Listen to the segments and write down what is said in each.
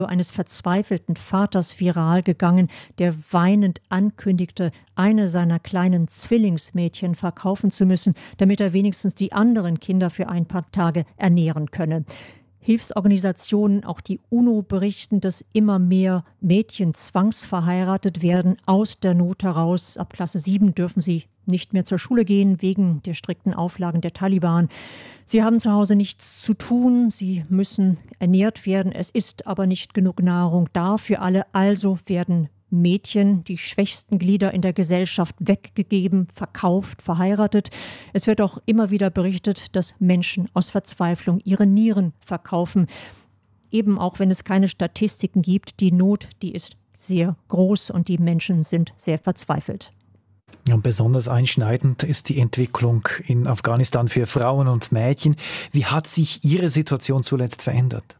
eines verzweifelten Vaters viral gegangen, der weinend ankündigte, eine seiner kleinen Zwillingsmädchen verkaufen zu müssen, damit er wenigstens die anderen Kinder für ein paar Tage ernähren könne. Hilfsorganisationen, auch die UNO, berichten, dass immer mehr Mädchen zwangsverheiratet werden, aus der Not heraus. Ab Klasse 7 dürfen sie nicht mehr zur Schule gehen, wegen der strikten Auflagen der Taliban. Sie haben zu Hause nichts zu tun, sie müssen ernährt werden. Es ist aber nicht genug Nahrung da für alle, also werden Mädchen, die schwächsten Glieder in der Gesellschaft, weggegeben, verkauft, verheiratet. Es wird auch immer wieder berichtet, dass Menschen aus Verzweiflung ihre Nieren verkaufen. Eben auch wenn es keine Statistiken gibt, die Not, die ist sehr groß und die Menschen sind sehr verzweifelt. Ja, besonders einschneidend ist die Entwicklung in Afghanistan für Frauen und Mädchen. Wie hat sich Ihre Situation zuletzt verändert?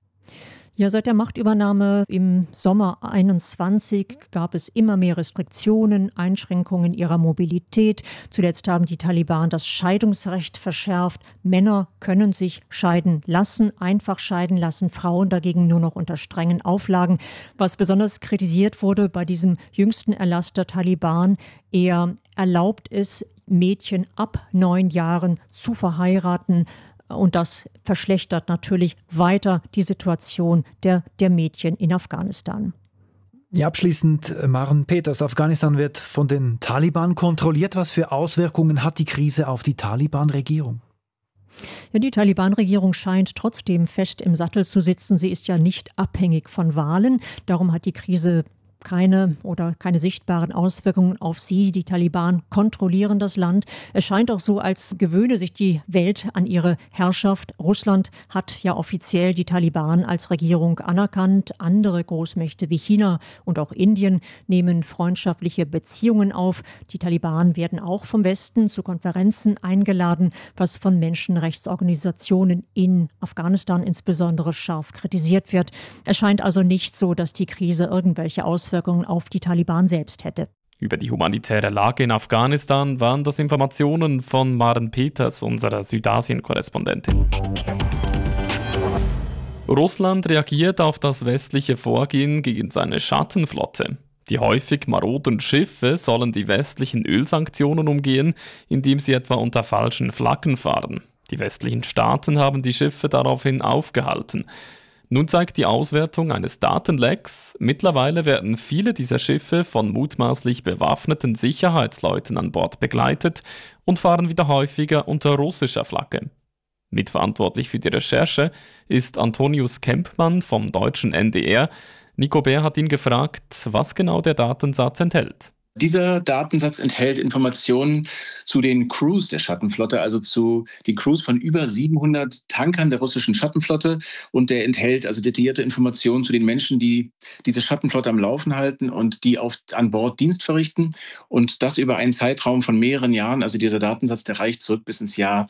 Ja, seit der Machtübernahme im Sommer 2021 gab es immer mehr Restriktionen, Einschränkungen ihrer Mobilität. Zuletzt haben die Taliban das Scheidungsrecht verschärft. Männer können sich scheiden lassen, einfach scheiden lassen, Frauen dagegen nur noch unter strengen Auflagen. Was besonders kritisiert wurde bei diesem jüngsten Erlass der Taliban, er erlaubt es, Mädchen ab 9 Jahren zu verheiraten. Und das verschlechtert natürlich weiter die Situation der Mädchen in Afghanistan. Ja, abschließend, Maren Peters, Afghanistan wird von den Taliban kontrolliert. Was für Auswirkungen hat die Krise auf die Taliban-Regierung? Ja, die Taliban-Regierung scheint trotzdem fest im Sattel zu sitzen. Sie ist ja nicht abhängig von Wahlen. Darum hat die Krise keine sichtbaren Auswirkungen auf sie. Die Taliban kontrollieren das Land. Es scheint auch so, als gewöhne sich die Welt an ihre Herrschaft. Russland hat ja offiziell die Taliban als Regierung anerkannt. Andere Großmächte wie China und auch Indien nehmen freundschaftliche Beziehungen auf. Die Taliban werden auch vom Westen zu Konferenzen eingeladen, was von Menschenrechtsorganisationen in Afghanistan insbesondere scharf kritisiert wird. Es scheint also nicht so, dass die Krise irgendwelche Auswirkungen auf die Taliban selbst hätte. Über die humanitäre Lage in Afghanistan waren das Informationen von Maren Peters, unserer Südasien-Korrespondentin. Russland reagiert auf das westliche Vorgehen gegen seine Schattenflotte. Die häufig maroden Schiffe sollen die westlichen Ölsanktionen umgehen, indem sie etwa unter falschen Flaggen fahren. Die westlichen Staaten haben die Schiffe daraufhin aufgehalten. Nun zeigt die Auswertung eines Datenlecks, mittlerweile werden viele dieser Schiffe von mutmaßlich bewaffneten Sicherheitsleuten an Bord begleitet und fahren wieder häufiger unter russischer Flagge. Mitverantwortlich für die Recherche ist Antonius Kempmann vom deutschen NDR. Nico Bär hat ihn gefragt, was genau der Datensatz enthält. Dieser Datensatz enthält Informationen zu den Crews der Schattenflotte, also zu den Crews von über 700 Tankern der russischen Schattenflotte. Und der enthält also detaillierte Informationen zu den Menschen, die diese Schattenflotte am Laufen halten und die an Bord Dienst verrichten. Und das über einen Zeitraum von mehreren Jahren. Also dieser Datensatz, der reicht zurück bis ins Jahr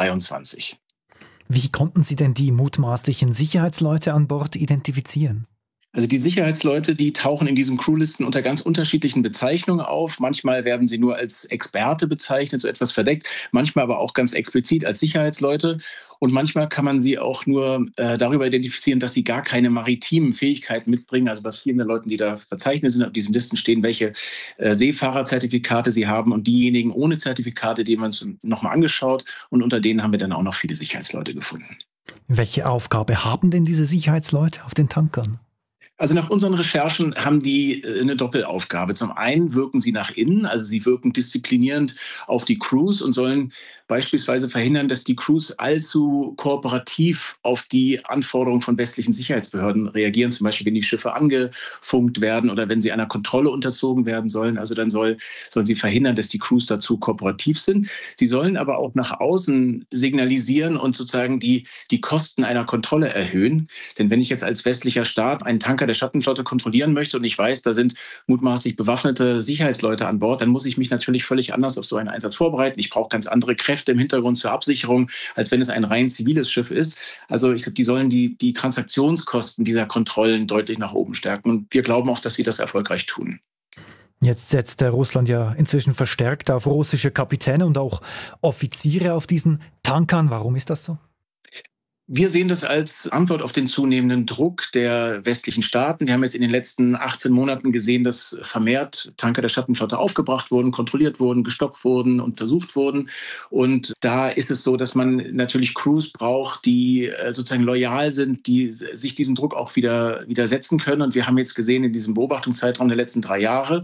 2023. Wie konnten Sie denn die mutmaßlichen Sicherheitsleute an Bord identifizieren? Also die Sicherheitsleute, die tauchen in diesen Crewlisten unter ganz unterschiedlichen Bezeichnungen auf. Manchmal werden sie nur als Experte bezeichnet, so etwas verdeckt. Manchmal aber auch ganz explizit als Sicherheitsleute. Und manchmal kann man sie auch nur darüber identifizieren, dass sie gar keine maritimen Fähigkeiten mitbringen. Also bei vielen der Leuten, die da verzeichnet sind, auf diesen Listen stehen, welche Seefahrerzertifikate sie haben. Und diejenigen ohne Zertifikate, die haben wir uns nochmal angeschaut. Und unter denen haben wir dann auch noch viele Sicherheitsleute gefunden. Welche Aufgabe haben denn diese Sicherheitsleute auf den Tankern? Also nach unseren Recherchen haben die eine Doppelaufgabe. Zum einen wirken sie nach innen, also sie wirken disziplinierend auf die Crews und sollen beispielsweise verhindern, dass die Crews allzu kooperativ auf die Anforderungen von westlichen Sicherheitsbehörden reagieren. Zum Beispiel, wenn die Schiffe angefunkt werden oder wenn sie einer Kontrolle unterzogen werden sollen. Also dann sollen sie verhindern, dass die Crews dazu kooperativ sind. Sie sollen aber auch nach außen signalisieren und sozusagen die Kosten einer Kontrolle erhöhen. Denn wenn ich jetzt als westlicher Staat einen Tanker der Schattenflotte kontrollieren möchte und ich weiß, da sind mutmaßlich bewaffnete Sicherheitsleute an Bord, dann muss ich mich natürlich völlig anders auf so einen Einsatz vorbereiten. Ich brauche ganz andere Kräfte im Hintergrund zur Absicherung, als wenn es ein rein ziviles Schiff ist. Also ich glaube, die sollen die Transaktionskosten dieser Kontrollen deutlich nach oben stärken. Und wir glauben auch, dass sie das erfolgreich tun. Jetzt setzt Russland ja inzwischen verstärkt auf russische Kapitäne und auch Offiziere auf diesen Tankern. Warum ist das so? Wir sehen das als Antwort auf den zunehmenden Druck der westlichen Staaten. Wir haben jetzt in den letzten 18 Monaten gesehen, dass vermehrt Tanker der Schattenflotte aufgebracht wurden, kontrolliert wurden, gestoppt wurden, untersucht wurden. Und da ist es so, dass man natürlich Crews braucht, die sozusagen loyal sind, die sich diesem Druck auch widersetzen können. Und wir haben jetzt gesehen in diesem Beobachtungszeitraum der letzten 3 Jahre,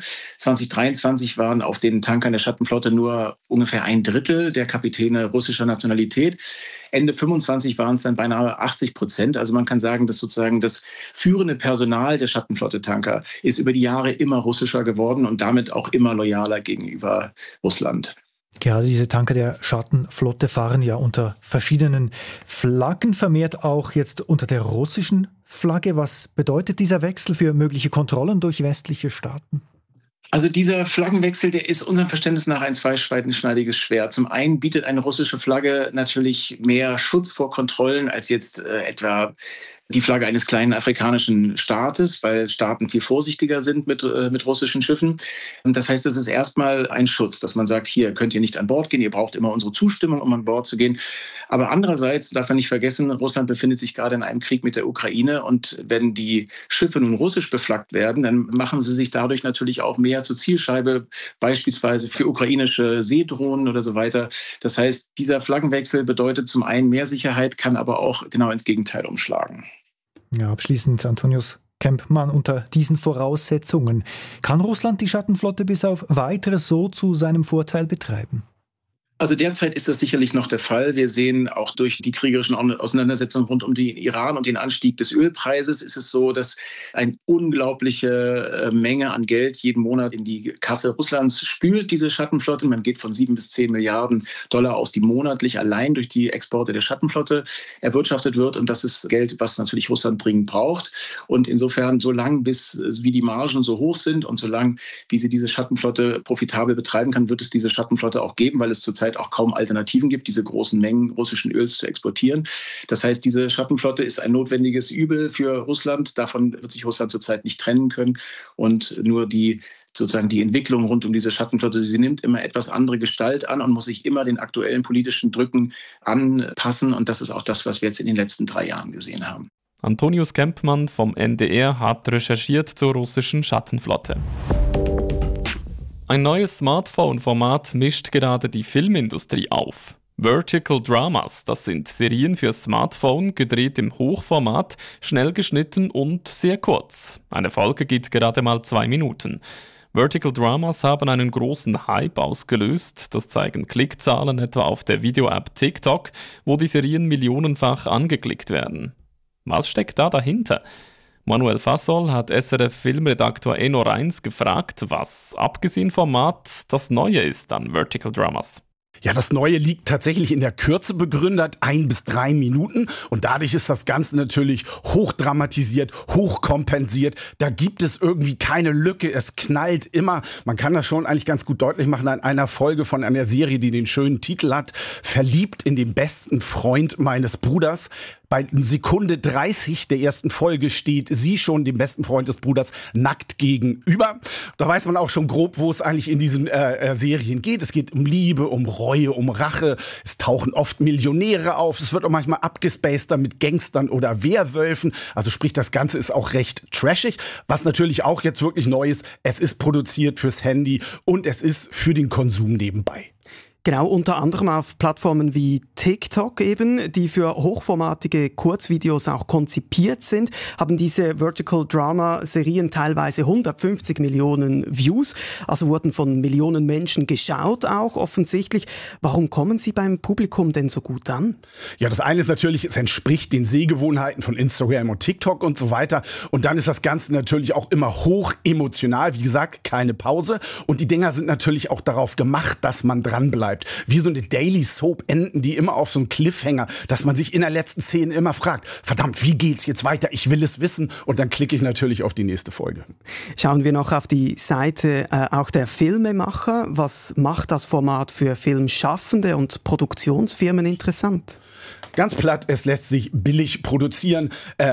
2023 waren auf den Tankern der Schattenflotte nur ungefähr 1/3 der Kapitäne russischer Nationalität. Ende 25 waren es dann beinahe 80%. Also man kann sagen, dass sozusagen das führende Personal der Schattenflotte-Tanker ist über die Jahre immer russischer geworden und damit auch immer loyaler gegenüber Russland. Gerade diese Tanker der Schattenflotte fahren ja unter verschiedenen Flaggen, vermehrt auch jetzt unter der russischen Flagge. Was bedeutet dieser Wechsel für mögliche Kontrollen durch westliche Staaten? Also dieser Flaggenwechsel, der ist unserem Verständnis nach ein zweischneidiges Schwert. Zum einen bietet eine russische Flagge natürlich mehr Schutz vor Kontrollen als jetzt etwa die Flagge eines kleinen afrikanischen Staates, weil Staaten viel vorsichtiger sind mit russischen Schiffen. Und das heißt, es ist erstmal ein Schutz, dass man sagt, hier könnt ihr nicht an Bord gehen, ihr braucht immer unsere Zustimmung, um an Bord zu gehen. Aber andererseits darf man nicht vergessen, Russland befindet sich gerade in einem Krieg mit der Ukraine und wenn die Schiffe nun russisch beflaggt werden, dann machen sie sich dadurch natürlich auch mehr zur Zielscheibe, beispielsweise für ukrainische Seedrohnen oder so weiter. Das heißt, dieser Flaggenwechsel bedeutet zum einen mehr Sicherheit, kann aber auch genau ins Gegenteil umschlagen. Ja, abschließend, Antonius Kempmann, unter diesen Voraussetzungen kann Russland die Schattenflotte bis auf Weiteres so zu seinem Vorteil betreiben? Also derzeit ist das sicherlich noch der Fall. Wir sehen auch durch die kriegerischen Auseinandersetzungen rund um den Iran und den Anstieg des Ölpreises ist es so, dass eine unglaubliche Menge an Geld jeden Monat in die Kasse Russlands spült, diese Schattenflotte. Man geht von 7 bis 10 Milliarden Dollar aus, die monatlich allein durch die Exporte der Schattenflotte erwirtschaftet wird. Und das ist Geld, was natürlich Russland dringend braucht. Und insofern, solange wie die Margen so hoch sind und solange wie sie diese Schattenflotte profitabel betreiben kann, wird es diese Schattenflotte auch geben, weil es zurzeit auch kaum Alternativen gibt, diese großen Mengen russischen Öls zu exportieren. Das heißt, diese Schattenflotte ist ein notwendiges Übel für Russland. Davon wird sich Russland zurzeit nicht trennen können. Und nur die Entwicklung rund um diese Schattenflotte, sie nimmt immer etwas andere Gestalt an und muss sich immer den aktuellen politischen Drücken anpassen. Und das ist auch das, was wir jetzt in den letzten 3 Jahren gesehen haben. Antonius Kempmann vom NDR hat recherchiert zur russischen Schattenflotte. Ein neues Smartphone-Format mischt gerade die Filmindustrie auf. Vertical Dramas, das sind Serien für Smartphone, gedreht im Hochformat, schnell geschnitten und sehr kurz. Eine Folge geht gerade mal 2 Minuten. Vertical Dramas haben einen großen Hype ausgelöst. Das zeigen Klickzahlen etwa auf der Video-App TikTok, wo die Serien millionenfach angeklickt werden. Was steckt da dahinter? Manuel Fasol hat SRF-Filmredaktor Enno Reins gefragt, was abgesehen vom Format das Neue ist an Vertical Dramas. Ja, das Neue liegt tatsächlich in der Kürze begründet, 1 bis 3 Minuten. Und dadurch ist das Ganze natürlich hochdramatisiert, hochkompensiert. Da gibt es irgendwie keine Lücke, es knallt immer. Man kann das schon eigentlich ganz gut deutlich machen an einer Folge von einer Serie, die den schönen Titel hat, Verliebt in den besten Freund meines Bruders. Bei Sekunde 30 der ersten Folge steht sie schon dem besten Freund des Bruders nackt gegenüber. Da weiß man auch schon grob, wo es eigentlich in diesen Serien geht. Es geht um Liebe, um Reue, um Rache. Es tauchen oft Millionäre auf. Es wird auch manchmal abgespaceder mit Gangstern oder Werwölfen. Also sprich, das Ganze ist auch recht trashig. Was natürlich auch jetzt wirklich neu ist, es ist produziert fürs Handy und es ist für den Konsum nebenbei. Genau, unter anderem auf Plattformen wie TikTok eben, die für hochformatige Kurzvideos auch konzipiert sind, haben diese Vertical Drama Serien teilweise 150 Millionen Views, also wurden von Millionen Menschen geschaut auch offensichtlich. Warum kommen sie beim Publikum denn so gut an? Ja, das eine ist natürlich, es entspricht den Sehgewohnheiten von Instagram und TikTok und so weiter. Und dann ist das Ganze natürlich auch immer hoch emotional. Wie gesagt, keine Pause. Und die Dinger sind natürlich auch darauf gemacht, dass man dranbleibt. Wie so eine Daily Soap enden die immer auf so einem Cliffhanger, dass man sich in der letzten Szene immer fragt, verdammt, wie geht's jetzt weiter? Ich will es wissen. Und dann klicke ich natürlich auf die nächste Folge. Schauen wir noch auf die Seite auch der Filmemacher. Was macht das Format für Filmschaffende und Produktionsfirmen interessant? Ganz platt, es lässt sich billig produzieren.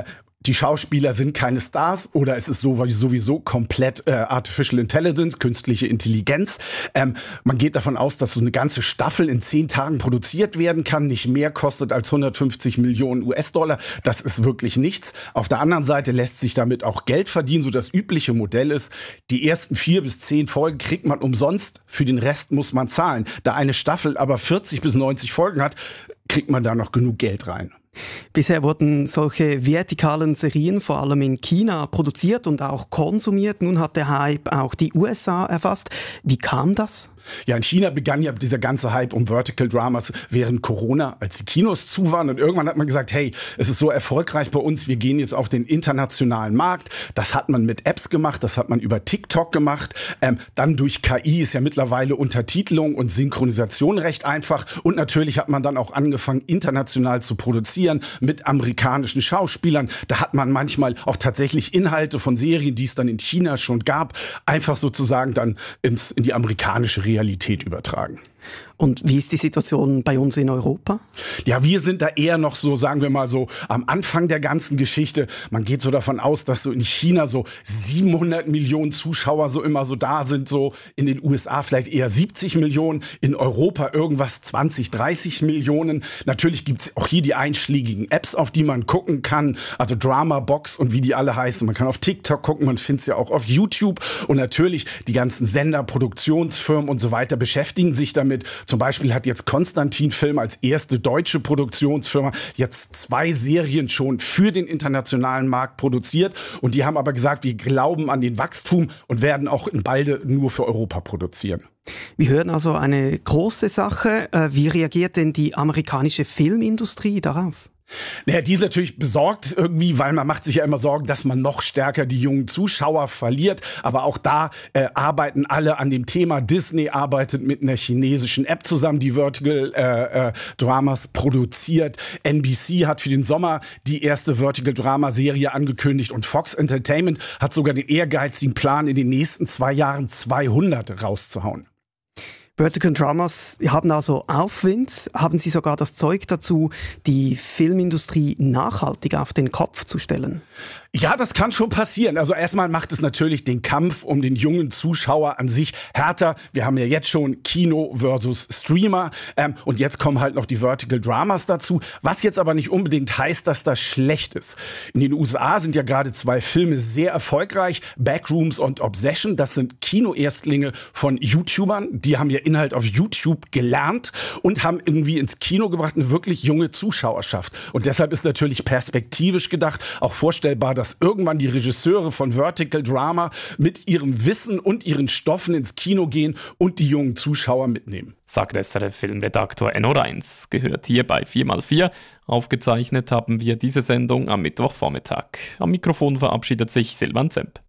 die Schauspieler sind keine Stars oder es ist sowieso komplett Artificial Intelligence, künstliche Intelligenz. Man geht davon aus, dass so eine ganze Staffel in 10 Tagen produziert werden kann, nicht mehr kostet als 150 Millionen US-Dollar. Das ist wirklich nichts. Auf der anderen Seite lässt sich damit auch Geld verdienen. So das übliche Modell ist, die ersten 4 bis 10 Folgen kriegt man umsonst, für den Rest muss man zahlen. Da eine Staffel aber 40 bis 90 Folgen hat, kriegt man da noch genug Geld rein. Bisher wurden solche vertikalen Serien vor allem in China produziert und auch konsumiert. Nun hat der Hype auch die USA erfasst. Wie kam das? Ja, in China begann ja dieser ganze Hype um Vertical Dramas während Corona, als die Kinos zu waren. Und irgendwann hat man gesagt, hey, es ist so erfolgreich bei uns, wir gehen jetzt auf den internationalen Markt. Das hat man mit Apps gemacht, das hat man über TikTok gemacht. Dann durch KI ist ja mittlerweile Untertitelung und Synchronisation recht einfach. Und natürlich hat man dann auch angefangen, international zu produzieren mit amerikanischen Schauspielern. Da hat man manchmal auch tatsächlich Inhalte von Serien, die es dann in China schon gab, einfach sozusagen dann in die amerikanische Realität übertragen. Und wie ist die Situation bei uns in Europa? Ja, wir sind da eher noch so, sagen wir mal so, am Anfang der ganzen Geschichte. Man geht so davon aus, dass so in China so 700 Millionen Zuschauer so immer so da sind, so in den USA vielleicht eher 70 Millionen, in Europa irgendwas 20, 30 Millionen. Natürlich gibt's auch hier die einschlägigen Apps, auf die man gucken kann, also Dramabox und wie die alle heißen. Man kann auf TikTok gucken, man findet es ja auch auf YouTube. Und natürlich die ganzen Sender, Produktionsfirmen und so weiter beschäftigen sich damit. Zum Beispiel hat jetzt Konstantin Film als erste deutsche Produktionsfirma jetzt 2 Serien schon für den internationalen Markt produziert. Und die haben aber gesagt, wir glauben an den Wachstum und werden auch in Balde nur für Europa produzieren. Wir hören also eine große Sache. Wie reagiert denn die amerikanische Filmindustrie darauf? Naja, die ist natürlich besorgt irgendwie, weil man macht sich ja immer Sorgen, dass man noch stärker die jungen Zuschauer verliert. Aber auch da arbeiten alle an dem Thema. Disney arbeitet mit einer chinesischen App zusammen, die Vertical Dramas produziert. NBC hat für den Sommer die erste Vertical Drama Serie angekündigt und Fox Entertainment hat sogar den ehrgeizigen Plan, in den nächsten 2 Jahren 200 rauszuhauen. Vertical Dramas haben also Aufwind, haben sie sogar das Zeug dazu, die Filmindustrie nachhaltig auf den Kopf zu stellen? Ja, das kann schon passieren. Also erstmal macht es natürlich den Kampf um den jungen Zuschauer an sich härter. Wir haben ja jetzt schon Kino versus Streamer und jetzt kommen halt noch die Vertical Dramas dazu, was jetzt aber nicht unbedingt heißt, dass das schlecht ist. In den USA sind ja gerade 2 Filme sehr erfolgreich, Backrooms und Obsession. Das sind Kinoerstlinge von YouTubern, die haben ja Inhalt auf YouTube gelernt und haben irgendwie ins Kino gebracht eine wirklich junge Zuschauerschaft. Und deshalb ist natürlich perspektivisch gedacht auch vorstellbar, dass irgendwann die Regisseure von Vertical Drama mit ihrem Wissen und ihren Stoffen ins Kino gehen und die jungen Zuschauer mitnehmen. Sagt SRF-Filmredaktor Enno Reins. Gehört hier bei 4x4. Aufgezeichnet haben wir diese Sendung am Mittwochvormittag. Am Mikrofon verabschiedet sich Silvan Zemp.